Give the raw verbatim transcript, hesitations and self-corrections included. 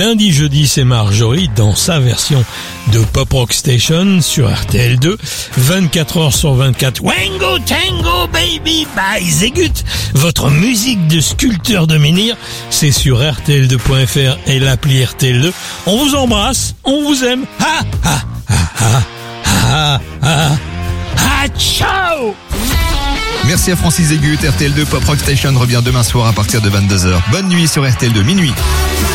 lundi, jeudi, c'est Marjorie dans sa version de Pop Rock Station sur R T L deux, vingt-quatre heures sur vingt-quatre. Wango Tango Baby by Zegut. Votre musique de sculpteur de menhir, c'est sur R T L deux point F R et l'appli R T L deux. On vous embrasse, on vous aime. Ha ha ha ha ha ha ha. Ciao. Merci à Francis Zegut. R T L deux Pop Rock Station revient demain soir à partir de vingt-deux heures. Bonne nuit sur R T L deux, minuit.